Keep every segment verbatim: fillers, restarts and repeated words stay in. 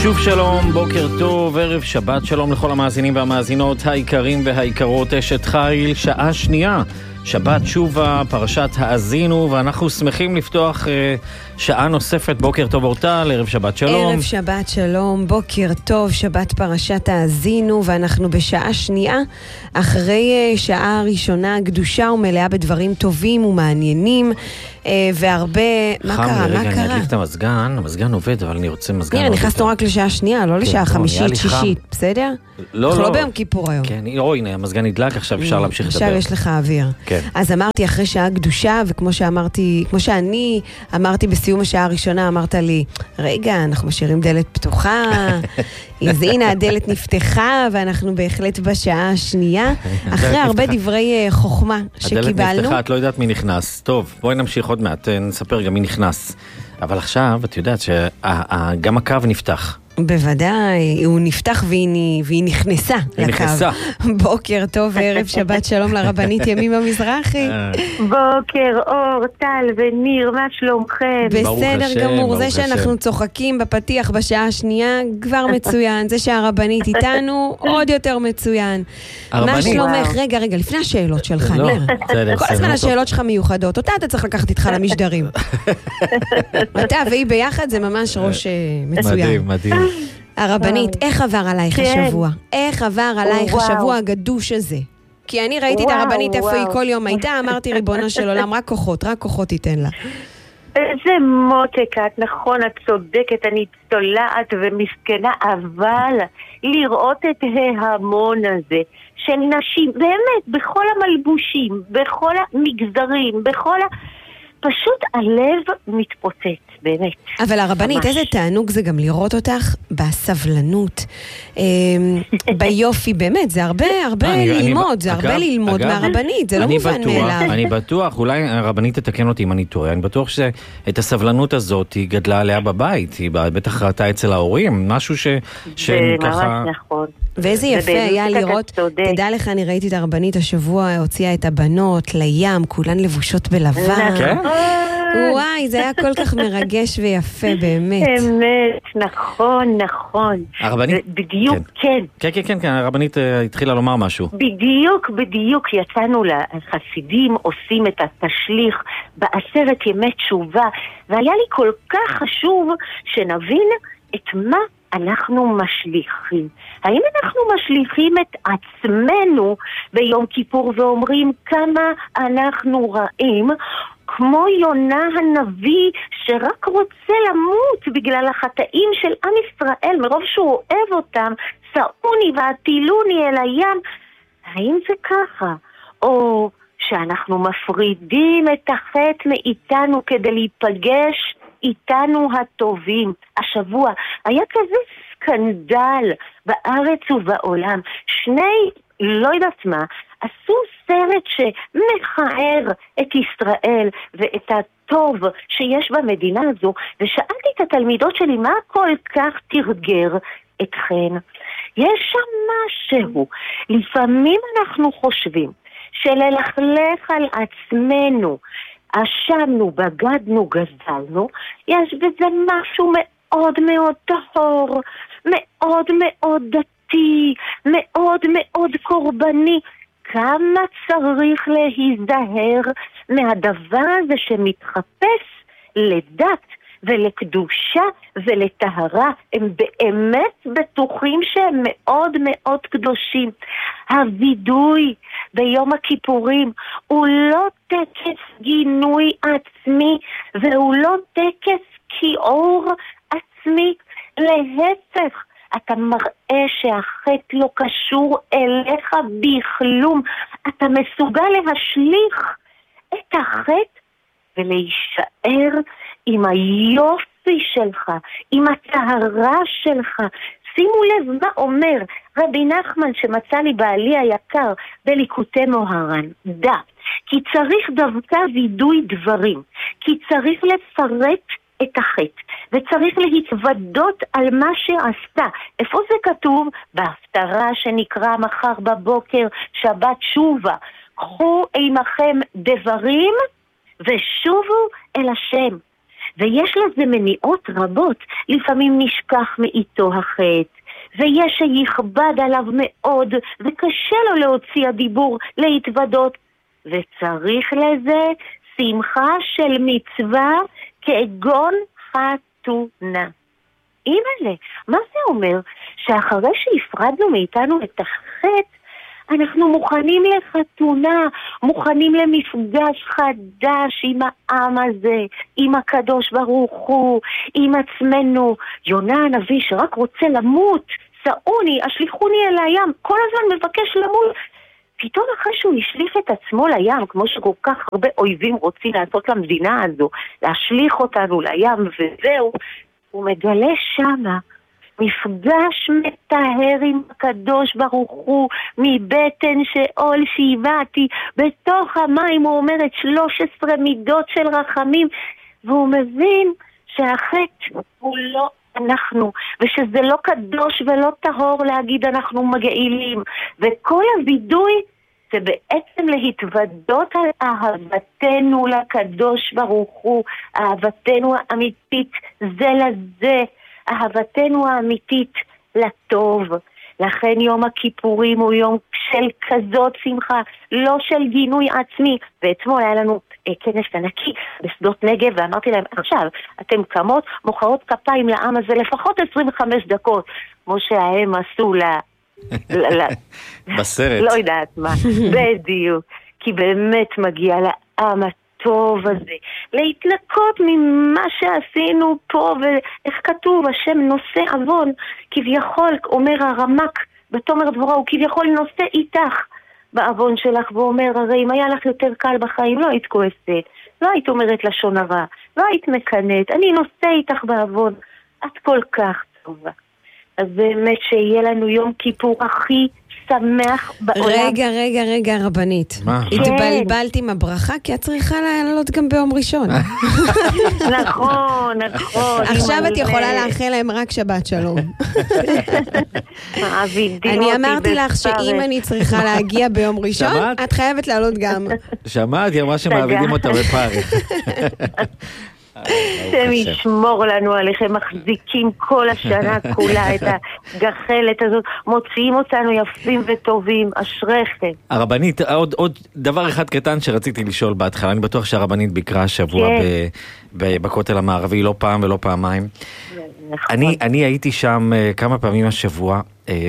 שוב שלום, בוקר טוב, ערב שבת שלום לכל המאזינים והמאזינות היקרים והיקרות. אשת חיל, שעה שנייה, שבת שובה, פרשת האזינו, ואנחנו שמחים לפתוח אה, שעה נוספת. בוקר טוב אורטל, ערב שבת שלום. ערב שבת שלום, בוקר טוב, שבת פרשת האזינו, ואנחנו בשעה שנייה, אחרי שעה ראשונה גדושה ומלאה בדברים טובים ומעניינים, אה, והרבה... מה קרה? מה רגע, קרה? אני אדליק את המזגן, המזגן עובד, אבל אני רוצה מזגן... נראה, נכנסנו רק לשעה שנייה, לא לשעה חמישית, שישית, בסדר? לא, אנחנו לא. לא ביום כיפור היום. כן, או הנה, המזגן נדלק, עכשיו אפשר להמשיך לדבר. עכשיו יש לך אוויר. כן. אז אמרתי אחרי שעה גדושה, וכמו שאמרתי, כמו שאני אמרתי בסיום השעה הראשונה, אמרת לי, רגע, אנחנו משאירים דלת פתוחה, אז הנה הדלת נפתחה, ואנחנו בהחלט בשעה השנייה, אחרי הרבה דברי חוכמה שקיבלנו. הדלת נפתחה, את לא יודעת מי נכנס. טוב, בואי נמשיך עוד מעט, נספר גם מי נכנס. אבל עכשיו, את יודעת שגם הקו נפתח. בוודאי, הוא נפתח והיא, והיא נכנסה היא לקו. נכנסה. בוקר טוב וערב שבת שלום לרבנית ימימה מזרחי. בוקר אור, טל וניר, מה שלומכם? בסדר השם, גמור, ברוך זה שאנחנו השם. צוחקים בפתיח בשעה השנייה כבר מצוין, זה שהרבנית איתנו עוד יותר מצוין. מה הרבנית. שלומך? רגע, רגע, לפני השאלות שלך, לא, ניר. בסדר, כל בסדר, הזמן טוב. השאלות שלך מיוחדות, אותה אתה צריך לקחת איתך למשדרים. אתה והיא ביחד זה ממש ראש אה, מצוין. מדהים, מדהים. הרבנית, איך עבר עלייך כן. השבוע? איך עבר עלייך וואו. השבוע הגדוש הזה? כי אני ראיתי את וואו, הרבנית איפה היא וואו. כל יום הייתה, אמרתי ריבונו של עולם, רק כוחות, רק כוחות תיתן לה. איזה מותק את, נכון, את צודקת, אני צולעת ומסכנה, אבל לראות את ההמון הזה של נשים, באמת, בכל המלבושים, בכל המגזרים, בכל ה... פשוט הלב מתפוצץ, באמת. אבל הרבנית, ממש. איזה תענוג זה גם לראות אותך בסבלנות, אמ, ביופי, באמת, זה הרבה, הרבה אני- אני- ללמוד, זה הרבה אגב- ללמוד אגב, מהרבנית, זה לא אני מובן בטוח- מאליו. אני בטוח, אולי הרבנית תתקן אותי אם אני טועה, אני בטוח שאת הסבלנות הזאת היא גדלה עליה בבית, היא בטח ראתה אצל ההורים, משהו ש... זה שככה... ממש נכון. ואיזה יפה ובאמת היה אתה לראות, צודק. תדע לך, אני ראיתי את הרבנית השבוע, הוציאה את הבנות לים, כולן לבושות בלבן. כן? וואי, זה היה כל כך מרגש ויפה, באמת. אמת, נכון, נכון. הרבנית? בדיוק, כן. כן, כן, כן, כן, הרבנית אה, התחילה לומר משהו. בדיוק, בדיוק, יצאנו לחסידים, עושים את התשליך בעשרת ימי תשובה, והיה לי כל כך חשוב שנבין את מה אנחנו משליכים. האם אנחנו משליכים את עצמנו ביום כיפור ואומרים כמה אנחנו רעים, כמו יונה הנביא שרק רוצה למות בגלל החטאים של עם ישראל, מרוב שהוא אוהב אותם, סעוני והטילוני אל הים. האם זה ככה? או שאנחנו מפרידים את החטא מאיתנו כדי להיפגש איתנו הטובים. השבוע היה כזה סקנדל בארץ ובעולם. שני, לא יודעת מה, עשו סרט שמכער את ישראל ואת הטוב שיש במדינה הזו, ושאלתי את התלמידות שלי מה כל כך תרגר אתכן. יש שם משהו. לפעמים אנחנו חושבים שללכלך על עצמנו, אשמנו, בגדנו, גזלנו, יש בזה משהו מאוד מאוד טהור, מאוד מאוד דתי, מאוד מאוד קורבני. כמה צריך להיזהר מהדבר הזה שמתחפש לדת ולקדושה ולטהרה. הם באמת בטוחים שהם מאוד מאוד קדושים. הווידוי ביום הכיפורים הוא לא טקס גינוי עצמי, והוא לא טקס כיעור עצמי. להפך, אתה מראה שהחטא לא קשור אליך בכלום. אתה מסוגל להשליך את החטא ולהישאר עם היופי שלך, עם הטהרה שלך. שימו לב מה אומר רבי נחמן שמצא לי בעלי היקר בליקוטי מוהר"ן. דע, כי צריך דווקא וידוי דברים, כי צריך לפרט את החטא, וצריך להתוודות על מה שעשתה. איפה זה כתוב? בהפטרה שנקרא מחר בבוקר, שבת שובה. קחו עמכם דברים ושובו אל השם. ויש לזה מניעות רבות. לפעמים נשכח מאיתו החטא, ויש שיכבד עליו מאוד, וקשה לו להוציא הדיבור, להתוודות, וצריך לזה שמחה של מצווה כגון חתונה. אימא'לה, מה זה אומר? שאחרי שהפרדנו מאיתנו את החטא, אנחנו מוכנים לחתונה, מוכנים למפגש חדש עם העם הזה, עם הקדוש ברוך הוא, עם עצמנו. יונה הנביא שרק רוצה למות, סעוני, השליחוני אל הים, כל הזמן מבקש למות. פתאום אחרי שהוא השליך את עצמו לים, כמו שכל כך הרבה אויבים רוצים לעשות למדינה הזו, להשליך אותנו לים וזהו, הוא מגלה שמה מפגש מטהר עם הקדוש ברוך הוא, מבטן שאול שיבעתי, בתוך המים הוא אומר את שלוש עשרה מידות של רחמים, והוא מבין שהחטא הוא לא אנחנו, ושזה לא קדוש ולא טהור להגיד אנחנו מגעילים, וכל הווידוי זה בעצם להתוודות על אהבתנו לקדוש ברוך הוא, אהבתנו האמיתית זה לזה, אהבתנו האמיתית לטוב. לכן יום הכיפורים הוא יום של כזאת שמחה, לא של גינוי עצמי. ואתמול היה לנו אה, כנס ענקי בשדות נגב, ואמרתי להם, עכשיו, אתם קמות, מוחאות כפיים לעם הזה לפחות עשרים וחמש דקות, כמו שהם עשו ל... ל... בסרט. לא יודעת מה, בדיוק. כי באמת מגיע לעם הטוב הזה, להתנקות ממה שעשינו פה, ואיך כתוב, השם נושא עוון, כביכול, אומר הרמק, בתומר דבורה, הוא כביכול נושא איתך בעוון שלך, ואומר, הרי אם היה לך יותר קל בחיים, לא היית כועסת, לא היית אומרת לשון הרע, לא היית מקנאת, אני נושא איתך בעוון, את כל כך טובה. אז באמת שיהיה לנו יום כיפור הכי שמח בעולם. רגע, רגע, רגע, רבנית. מה? התבלבלת עם הברכה, כי את צריכה לעלות גם ביום ראשון. נכון, נכון. עכשיו את יכולה לאחל להם רק שבת שלום. אני אמרתי לך שאם אני צריכה להגיע ביום ראשון, את חייבת לעלות גם. שמעת, היא אמרה שמעבידים אותה בפאריך. אתם ישמור לנו עליכם, מחזיקים כל השנה כולה את הגחלת הזאת, מוציאים אותנו יפים וטובים, אשריכם. הרבנית, עוד, עוד דבר אחד קטן שרציתי לשאול בהתחלה, אני בטוח שהרבנית ביקרה השבוע כן. ב, ב, בכותל המערבי, לא פעם ולא פעמיים. נכון. אני, אני הייתי שם כמה פעמים השבוע,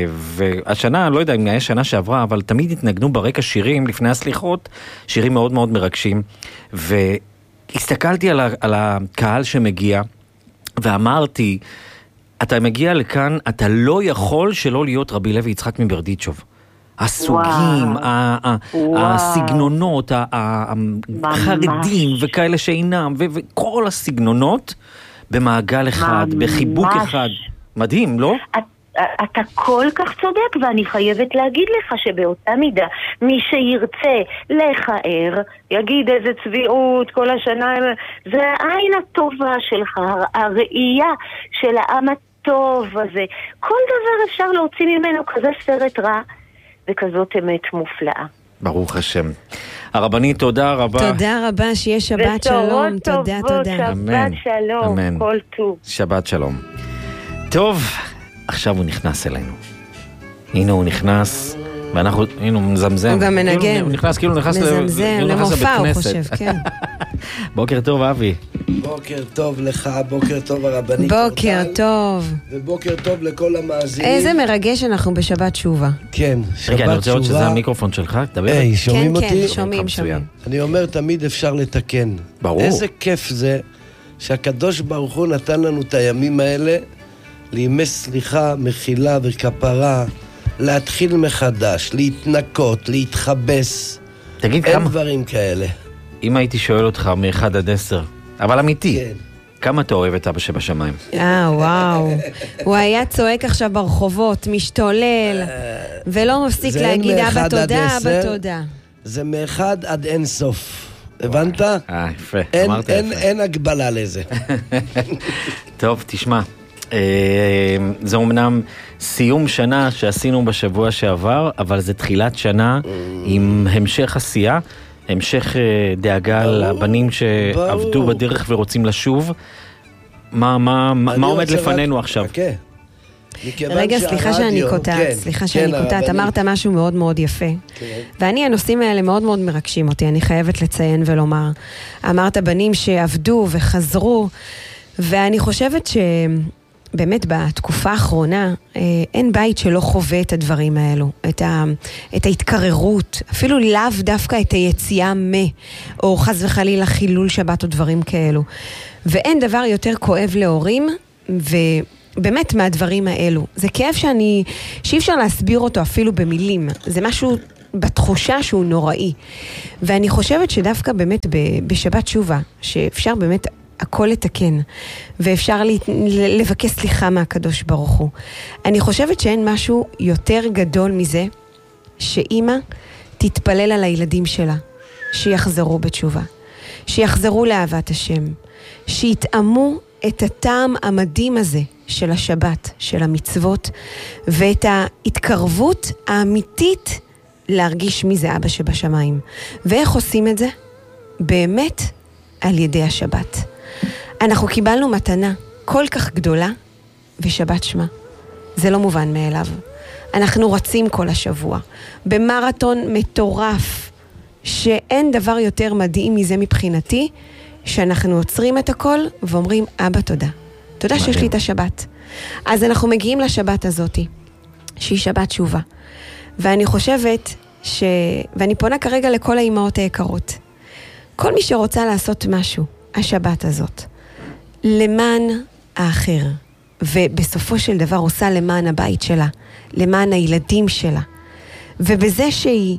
והשנה, לא יודע אם היה שנה שעברה, אבל תמיד התנגנו ברקע שירים לפני הסליחות, שירים מאוד מאוד מרגשים, ו... הסתכלתי על, ה, על הקהל שמגיע, ואמרתי, אתה מגיע לכאן, אתה לא יכול שלא להיות רבי לוי יצחק מברדיצ'וב. הסוגים, ה, ה, הסגנונות, ה, ה, החרדים וכאלה שאינם, ו, וכל הסגנונות במעגל אחד, ממש. בחיבוק אחד. מדהים, לא? את... אתה כל כך צודק, ואני חייבת להגיד לך שבאותה מידה מי שירצה לכער יגיד איזה צביעות כל השנה, זה העין הטובה שלך, הראייה של העם הטוב הזה, כל דבר אפשר להוציא ממנו, כזה סרט רע וכזאת אמת מופלאה. ברוך השם. הרבנית, תודה רבה. תודה רבה, שיהיה שבת שלום. תודה, תודה. שבת שלום, כל טוב. שבת שלום. טוב, עכשיו הוא נכנס אלינו. הנה הוא נכנס, ואנחנו, הנה הוא מזמזם. הוא גם מנגן. הוא נכנס, כאילו נכנס מזמזם, למופע הוא חושב, כן. בוקר טוב, אבי. בוקר טוב לך, בוקר טוב הרבנית. בוקר טוב. ובוקר טוב לכל המאזינים. איזה מרגש אנחנו בשבת שובה. כן, שבת שובה. רגע, אני רוצה לראות שזה המיקרופון שלך, תדבר. היי, שומעים אותי? כן, כן, שומעים, שומעים. אני אומר, תמיד אפשר לתקן. ברור. איזה כיף זה שהקדוש ברוך הוא נתן לנו את הימים האלה, לימי סליחה, מחילה וכפרה, להתחיל מחדש, להתנקות, להתחבס. תגיד אין כמה... דברים כאלה. אם הייתי שואל אותך מאחד עד עשר, אבל אמיתי, כן. כמה אתה אוהב את אבא שבשמיים? אה, וואו. הוא היה צועק עכשיו ברחובות, משתולל, ולא מפסיק להגיד אבא תודה, אבא תודה. זה מאחד עד אין סוף. הבנת? אה, יפה, אין, אמרת אין, יפה. אין הגבלה לזה. טוב, תשמע. זה אומנם סיום שנה שעשינו בשבוע שעבר, אבל זה תחילת שנה עם המשך עשייה. המשך דאגה לבנים שעבדו בדרך ורוצים לשוב. מה, מה, מה עומד לפנינו עכשיו? רגע, סליחה שאני קוטעת, סליחה שאני קוטעת, אמרת משהו מאוד מאוד יפה. ואני, הנושאים האלה מאוד מאוד מרגשים אותי, אני חייבת לציין ולומר. אמרת בנים שעבדו וחזרו, ואני חושבת שבאמת בתקופה האחרונה, אין בית שלא חווה את הדברים האלו, את, ה, את ההתקררות, אפילו לאו דווקא את היציאה מ, או חס וחלילה חילול שבת או דברים כאלו. ואין דבר יותר כואב להורים, ו... באמת מהדברים האלו. זה כאב שאני, שאי אפשר להסביר אותו אפילו במילים. זה משהו בתחושה שהוא נוראי. ואני חושבת שדווקא באמת בשבת שובה, שאפשר באמת הכל לתקן, ואפשר לבקש סליחה מהקדוש ברוך הוא. אני חושבת שאין משהו יותר גדול מזה, שאמא תתפלל על הילדים שלה, שיחזרו בתשובה, שיחזרו לאהבת השם, שיתאמו את הטעם המדהים הזה של השבת, של המצוות, ואת ההתקרבות האמיתית להרגיש מי זה אבא שבשמיים. ואיך עושים את זה? באמת על ידי השבת. אנחנו קיבלנו מתנה כל כך גדולה, ושבת שמה. זה לא מובן מאליו. אנחנו רצים כל השבוע, במרתון מטורף, שאין דבר יותר מדהים מזה מבחינתי, שאנחנו עוצרים את הכל ואומרים, אבא תודה. תודה שיש לי את השבת. אז אנחנו מגיעים לשבת הזאת, שהיא שבת שובה. ואני חושבת ש... ואני פונה כרגע לכל האימהות היקרות. כל מי שרוצה לעשות משהו, השבת הזאת, למען האחר, ובסופו של דבר עושה למען הבית שלה, למען הילדים שלה, ובזה שהיא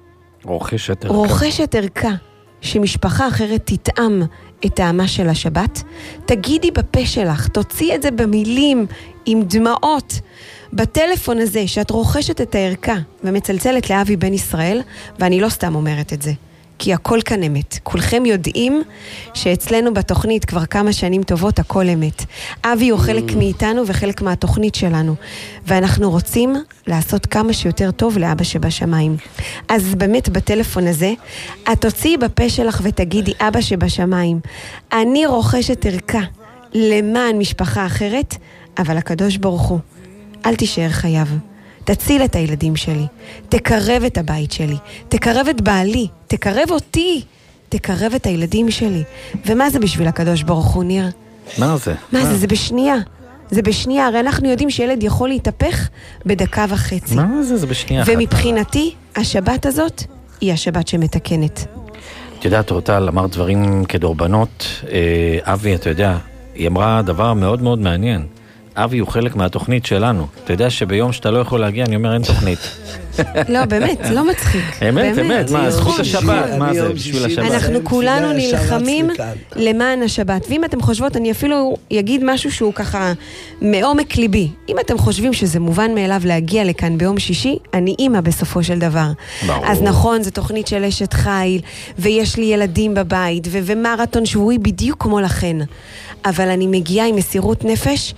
רוכשת ערכה. רוכשת ערכה, שמשפחה אחרת תטעם את טעמה של השבת, תגידי בפה שלך, תוציא את זה במילים, עם דמעות, בטלפון הזה, שאת רוכשת את הערכה, ומצלצלת לאבי בן ישראל, ואני לא סתם אומרת את זה, כי הכל כאן אמת. כולכם יודעים שאצלנו בתוכנית כבר כמה שנים טובות הכל אמת. אבי הוא חלק מאיתנו וחלק מהתוכנית שלנו, ואנחנו רוצים לעשות כמה שיותר טוב לאבא שבשמיים. אז באמת בטלפון הזה, את תוציאי בפה שלך ותגידי, אבא שבשמיים, אני רוכשת ערכה למען משפחה אחרת, אבל הקדוש ברוך הוא, אל תישאר חייב. תציל את הילדים שלי, תקרב את הבית שלי, תקרב את בעלי, תקרב אותי, תקרב את הילדים שלי. ומה זה בשביל הקדוש ברוך הוא, ניר? מה זה? מה זה? זה בשנייה. זה בשנייה, הרי אנחנו יודעים שילד יכול להתהפך בדקה וחצי. מה זה? זה בשנייה אחת. ומבחינתי, השבת הזאת היא השבת שמתקנת. את יודעת, רוטל, אמר דברים כדורבנות. אבי, אתה יודע, היא אמרה דבר מאוד מאוד מעניין. אבי הוא חלק מהתוכנית שלנו. אתה יודע שביום שאתה לא יכול להגיע, אני אומר, אין תוכנית. לא, באמת, לא מצחיק. אמת, אמת, מה, זכות השבת, מה זה, בשביל השבת? אנחנו כולנו נלחמים למען השבת. ואם אתם חושבות, אני אפילו אגיד משהו שהוא ככה מעומק ליבי. אם אתם חושבים שזה מובן מאליו להגיע לכאן ביום שישי, אני אימא בסופו של דבר. אז נכון, זו תוכנית של אשת חיל, ויש לי ילדים בבית, ומרתון שבועי בדיוק כמו לכן. אבל אני מגיעה עם מסירות נפש,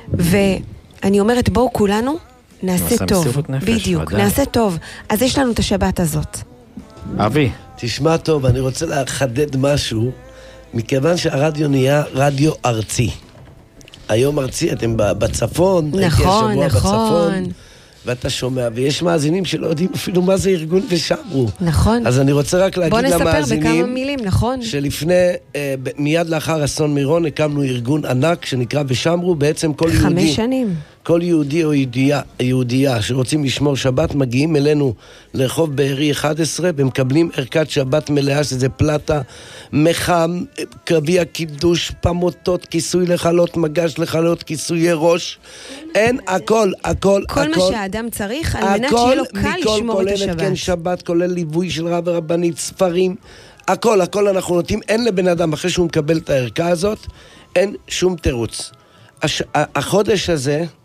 ואני אומרת, בואו כולנו נעשה טוב. בדיוק, נעשה טוב. אז יש לנו את השבת הזאת. אבי. תשמע טוב, אני רוצה לחדד משהו, מכיוון שהרדיו נהיה רדיו ארצי. היום ארצי, אתם בצפון, נכון, נכון. בצפון, ואתה שומע, ויש מאזינים שלא יודעים אפילו מה זה ארגון ושמרו. נכון. אז אני רוצה רק להגיד למאזינים, בוא נספר בכמה מילים, נכון. שלפני, אה, מיד לאחר אסון מירון, הקמנו ארגון ענק שנקרא ושמרו, בעצם כל חמש יהודי, שנים. כל יהודי או יהודייה, יהודייה שרוצים לשמור שבת, מגיעים אלינו לרחוב בארי אחת עשרה, ומקבלים ערכת שבת מלאה, שזה פלטה, מחם, קרבי הקידוש, פמוטות, כיסוי לחלות, מגש לחלות, כיסויי ראש, אין, הכל, הכל, כל הכל. מה שהאדם צריך, על מנת שיהיה לו קל לשמור את השבת. כן, שבת, כולל ליווי של רב ורבנית, ספרים, הכל, הכל אנחנו נותנים, אין לבן אדם, אחרי שהוא מקבל את הערכה הזאת, אין שום תירוץ. הש... החודש הזה,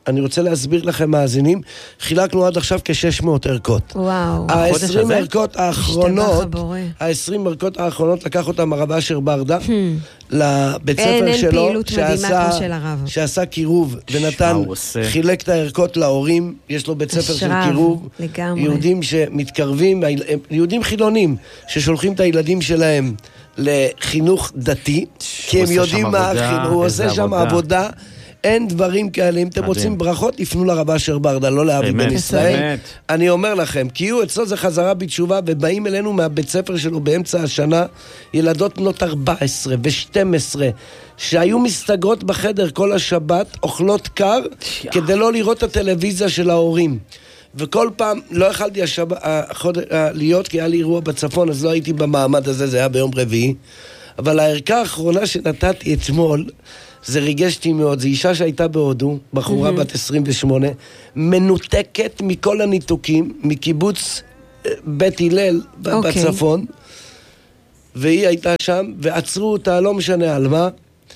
אני רוצה להסביר לכם מאזינים, חילקנו עד עכשיו כ-שש מאות ערכות. וואו. ה-עשרים ערכות האחרונות, ה-עשרים ערכות האחרונות לקח אותם הרב אשר ברדה, לבית ספר שלו, שעשה קירוב, ונתן, חילק את הערכות להורים, יש לו בית ספר של קירוב, יהודים שמתקרבים, יהודים חילונים, ששולחים את הילדים שלהם לחינוך דתי, כי הם יודעים מה החינוך, הוא עושה שם עבודה, אין דברים כאלה. אם אתם רוצים ברכות, תפנו לרב אשר ברדה, לא לאבי בן ישראל. אני אומר לכם, כי הוא אצלו זה חזרה בתשובה, ובאים אלינו מהבית ספר שלו באמצע השנה, ילדות בנות ארבע עשרה ו-שתים עשרה, שהיו מסתגרות בחדר כל השבת, אוכלות קר, כדי לא לראות את הטלוויזיה של ההורים. וכל פעם, לא יכלתי השב... החוד... להיות, כי היה לי אירוע בצפון, אז לא הייתי במעמד הזה, זה היה ביום רביעי. אבל הערכה האחרונה שנתתי אתמול, זה ריגשתי מאוד. זו אישה שהייתה בהודו, בחורה mm-hmm. בת עשרים ושמונה, מנותקת מכל הניתוקים, מקיבוץ בית הלל okay. בצפון, והיא הייתה שם, ועצרו אותה, לא משנה על מה,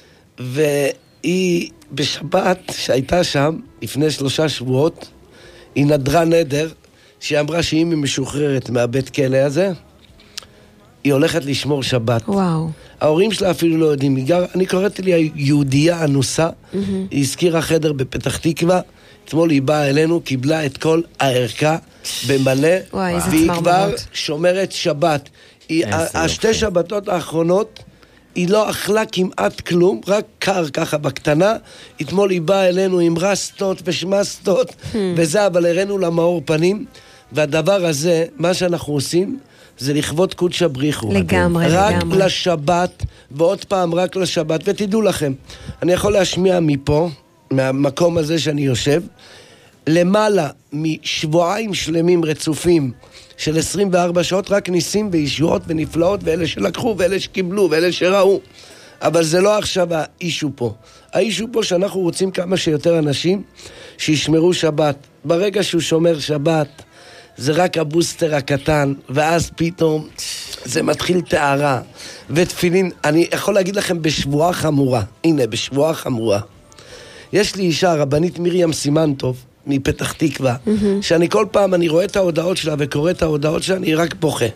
והיא בשבת שהייתה שם, לפני שלושה שבועות, היא נדרה נדר, שהיא אמרה שאם היא משוחררת מהבית כלא הזה, היא הולכת לשמור שבת. וואו. ההורים שלה אפילו לא יודעים. גר, אני קראתי לי יהודייה אנוסה, mm-hmm. היא הזכירה חדר בפתח תקווה, אתמול היא באה אלינו, קיבלה את כל הערכה במלא, וואי, והיא כבר שומרת שבת. היא, השתי שבתות האחרונות, היא לא אכלה כמעט כלום, רק קר ככה בקטנה. אתמול היא באה אלינו עם רסטות ושמסטות, hmm. וזה, אבל הראינו לה מאור פנים, והדבר הזה, מה שאנחנו עושים, זה לכבוד קודשא בריחו. לגמרי, רק לגמרי. רק לשבת, ועוד פעם רק לשבת, ותדעו לכם, אני יכול להשמיע מפה, מהמקום הזה שאני יושב, למעלה משבועיים שלמים רצופים, של עשרים וארבע שעות, רק ניסים וישועות ונפלאות, ואלה שלקחו ואלה שקיבלו ואלה שראו. אבל זה לא עכשיו האישו פה. האישו פה שאנחנו רוצים כמה שיותר אנשים שישמרו שבת. ברגע שהוא שומר שבת, זה רק הבוסטר הקטן, ואז פתאום זה מתחיל תארה ותפילין. אני יכול להגיד לכם בשבועה חמורה, הנה בשבועה חמורה. יש לי אישה, רבנית מרים סימן טוב, מפתח תקווה, mm-hmm. שאני כל פעם, אני רואה את ההודעות שלה וקורא את ההודעות שלה, אני רק בוכה.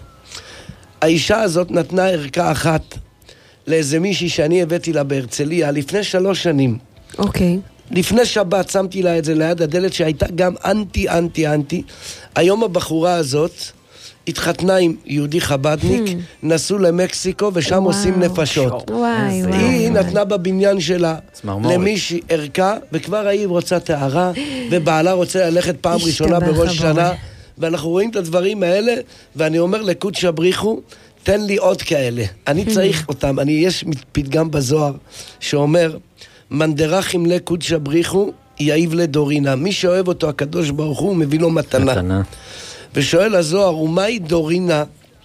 האישה הזאת נתנה ערכה אחת לאיזה מישהי שאני הבאתי לה בהרצליה לפני שלוש שנים. אוקיי. Okay. לפני שבת שמתי לה את זה ליד הדלת, שהייתה גם אנטי, אנטי, אנטי. היום הבחורה הזאת התחתנה עם יהודי חבדניק, hmm. נסעו למקסיקו ושם וואו. עושים נפשות. וואי, וואי, היא וואי. נתנה בבניין שלה למישהי ערכה, וכבר היא רוצה תארה, ובעלה רוצה ללכת פעם ראשונה בראש שנה, ואנחנו רואים את הדברים האלה, ואני אומר לקודשא בריחו, תן לי עוד כאלה. אני צריך אותם. אני, יש פתגם בזוהר שאומר, מנדרכים לקודשא בריחו, יאיב לדורינה. מי שאוהב אותו הקדוש ברוך הוא, מביא לו מתנה. מתנה. ושואל הזוהר, ומהי דורינה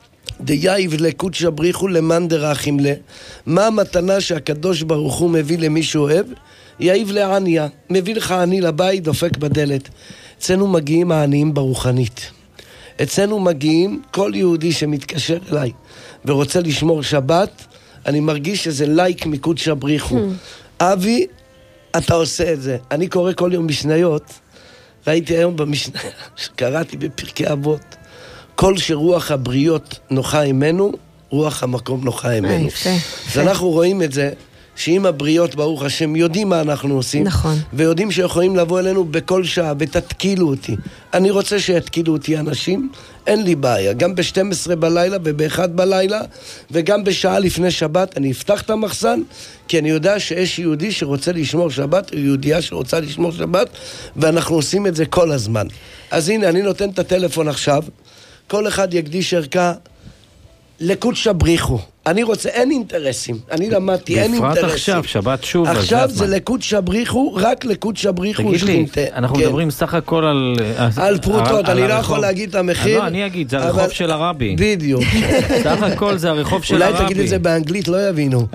דייב לקודשא בריחו למאן דרכים לה? מה המתנה שהקדוש ברוך הוא מביא למי שאוהב? יאיב לעניה, מביא לך עני לבית, דופק בדלת. אצלנו מגיעים העניים ברוחנית. אצלנו מגיעים כל יהודי שמתקשר אליי ורוצה לשמור שבת, אני מרגיש שזה לייק מקודשא בריחו. אבי, אתה עושה את זה. אני קורא כל יום משניות, ראיתי היום במשנה, שקראתי בפרקי אבות, כל שרוח הבריות נוחה עמנו, רוח המקום נוחה עמנו. אז אנחנו רואים את זה, שאם הבריות, ברוך השם, יודעים מה אנחנו עושים, נכון. ויודעים שיכולים לבוא אלינו בכל שעה, ותתקילו אותי. אני רוצה שיתקילו אותי אנשים, אין לי בעיה. גם ב-שתים עשרה בלילה וב-אחת בלילה, וגם בשעה לפני שבת, אני אפתח את המחסן, כי אני יודע שיש יהודי שרוצה לשמור שבת, או יהודייה שרוצה לשמור שבת, ואנחנו עושים את זה כל הזמן. אז הנה, אני נותן את הטלפון עכשיו, כל אחד יקדיש ערכה לקודשא בריחו. אני רוצה, אין אינטרסים. אני למדתי, אין אינטרסים. בפרט עכשיו, שבת שוב. עכשיו זה לקודשא בריחו, רק לקודשא בריחו. תגיד לי, אנחנו מדברים סך הכל על... על פרוטות, אני לא יכול להגיד את המחיר. לא, אני אגיד, זה הרחוב של הרבי. בדיוק. סך הכל זה הרחוב של הרבי. אולי תגיד את זה באנגלית, לא יבינו.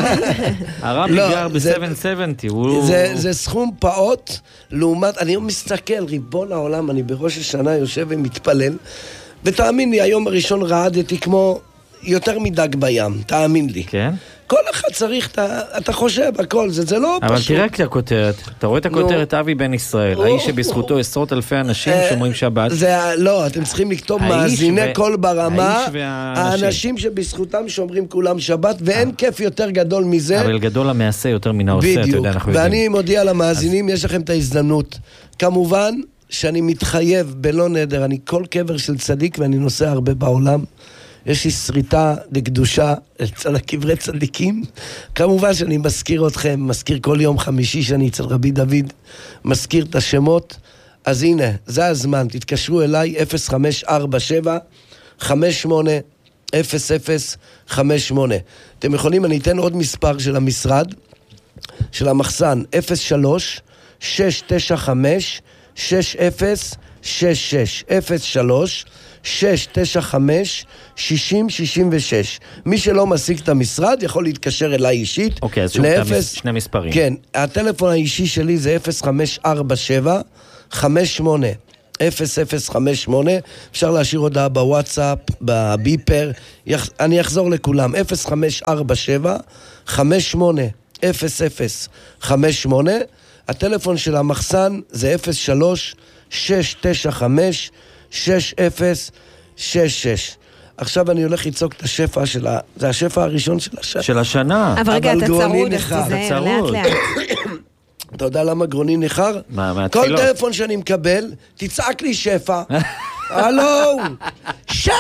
הרבי גר ב-שבע שבעים. זה סכום פעוט, לעומת, אני מסתכל, ריבון העולם, אני בראש השנה יושב ומתפלל, ותאמין לי, היום הראשון רעדתי כמו יותר מדג בים, תאמין לי. כן? כל אחד צריך, אתה, אתה חושב, הכל, זה, זה לא אבל פשוט. תראה את הכותרת, אתה רואה את הכותרת אבי בן ישראל, האיש שבזכותו עשרות אלפי אנשים שומרים שבת. זה, לא, אתם צריכים לכתוב מאזיני קול ברמה, האנשים שבזכותם שומרים כולם שבת, ואין כיף יותר גדול מזה. אבל גדול המעשה יותר מן העושה, אתה יודע, אנחנו יודעים. ואני מודיע למאזינים, יש לכם את ההזדמנות. כמובן שאני מתחייב בלא נדר, אני כל קבר של צדיק ואני נוסע הרבה בעולם. יש לי שריטה לקדושה אצל הקברי צדיקים. כמובן שאני מזכיר אתכם, מזכיר כל יום חמישי שאני אצל רבי דוד, מזכיר את השמות. אז הנה, זה הזמן, תתקשרו אליי אפס חמש ארבע שבע חמש שמונה אפס אפס חמש שמונה. אתם יכולים, אני אתן עוד מספר של המשרד, של המחסן, אפס שלוש שש תשע חמש שש אפס שש שש אפס שלוש שש תשע חמש שישים שישים ושש. מי שלא משיג את המשרד יכול להתקשר אליי אישית. אוקיי, אז שוב לאפס, שני מספרים. כן, הטלפון האישי שלי זה אפס חמש ארבע שבע חמש שמונה אפס אפס חמש שמונה. אפשר להשאיר הודעה בוואטסאפ, בביפר, אני אחזור לכולם, אפס חמש ארבע שבע חמש שמונה אפס אפס חמש שמונה. הטלפון של המחסן זה אפס שלוש שש תשע חמש שש אפס שש שש. עכשיו אני הולך לצעוק את השפע של ה... זה השפע הראשון של השנה. של השנה. אבל רגע, אתה צרוד, אז תיזהר, לאט לאט. אתה יודע למה גרוני ניחר? מה, מהתפילות? כל טלפון שאני מקבל, תצעק לי שפע. הלו! שפע!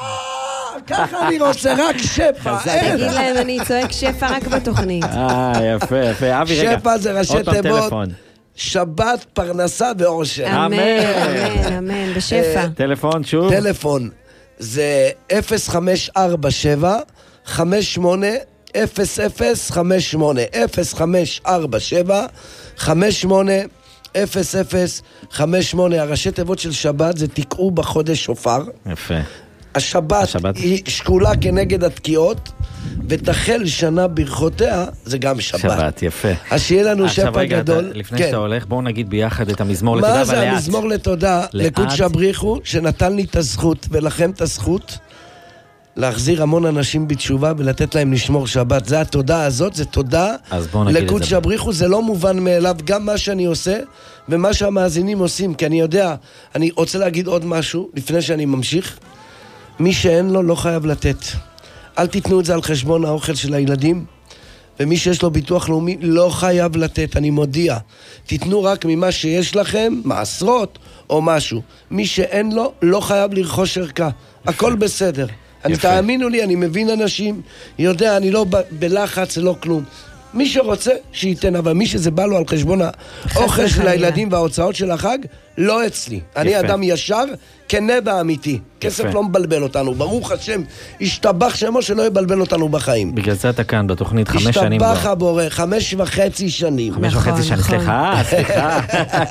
ככה אני רוצה, רק שפע. תגיד להם, אני צועק שפע רק בתוכנית. אה, יפה, יפה. אבי, רגע. שפע זה ראשי תיבות. שבת, פרנסה ואושר. אמן, אמן, אמן, בשפע. טלפון, שוב. טלפון, זה אפס חמש ארבע שבע חמש שמונה אפס אפס חמש שמונה אפס חמש ארבע שבע חמש שמונה אפס אפס חמש שמונה. הראשי תיבות של שבת זה תקעו בחודש שופר. יפה. השבת, השבת היא שקולה כנגד התקיעות, ותחל שנה ברכותיה, זה גם שבת. שבת, יפה. אז שיהיה לנו שפע רגע, גדול. אתה, לפני כן. שאתה הולך, בואו נגיד ביחד את המזמור לתודה, מה זה המזמור לתודה? לקודש הבריחו, שנתן לי את הזכות, ולכם את הזכות, להחזיר המון אנשים בתשובה, ולתת להם לשמור שבת. זה התודה הזאת, זה תודה לקודש הבריחו, זה לא מובן מאליו, גם מה שאני עושה, ומה שהמאזינים עושים, כי אני יודע, אני רוצה להגיד עוד משהו, לפני שאני ממשיך, מי שאין לו לא חייב לתת. אל תיתנו את זה על חשבון האוכל של הילדים, ומי שיש לו ביטוח לאומי לא חייב לתת, אני מודיע. תיתנו רק ממה שיש לכם, מעשרות או משהו. מי שאין לו לא חייב לרכוש ערכה. הכל בסדר. אני תאמינו לי, אני מבין אנשים, יודע, אני לא ב- בלחץ, לא כלום. מי שרוצה, שייתן, אבל מי שזה בא לו על חשבון האוכל של הילדים וההוצאות של החג, לא אצלי. אני אדם ישר, כנה ואמיתי. כסף לא מבלבל אותנו. ברוך השם, השתבח שמו שלא יבלבל אותנו בחיים. בגלל זה אתה כאן בתוכנית חמש שנים. השתבח הבורא, חמש וחצי שנים. חמש וחצי שנים, סליחה, סליחה.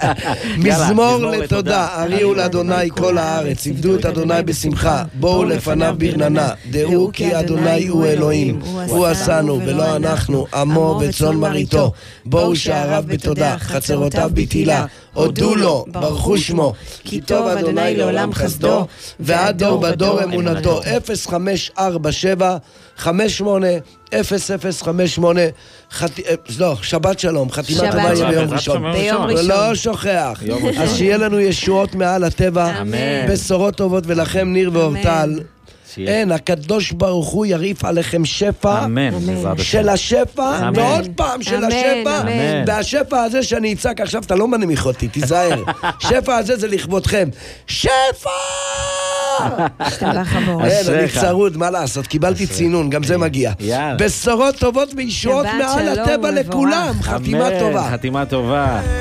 מזמור לתודה, הריעו לאדוני כל הארץ, עבדו את אדוני בשמחה, בואו לפניו ברננה, דעו כי אדוני הוא אלוהים, הוא עשנו ולא אנחנו, עמו וצאן מרעיתו, בואו שעריו בתודה, חצרותיו בתהילה, הודו לו, ברכו שמו, כי טוב אדוני לעולם חסדו, ועד דור בדור אמונתו. אפס חמש ארבע שבע חמש שמונה אפס אפס חמש שמונה. לא, שבת שלום, חתימה טובה יהיה ביום ראשון. ביום ראשון. ולא שוכח. אז שיהיה לנו ישועות מעל הטבע, בשורות טובות, ולכם ניר ואורטל. אין, הקדוש ברוך הוא יריף עליכם שפע, של השפע, ועוד פעם של השפע, והשפע הזה שאני אצעק עכשיו, אתה לא מנמיך אותי, תיזהר. שפע הזה זה לכבודכם. שפע! אין, אני צרוד, מה לעשות? קיבלתי צינון, גם זה מגיע. בשורות טובות וישועות מעל הטבע לכולם. חתימה טובה. חתימה טובה.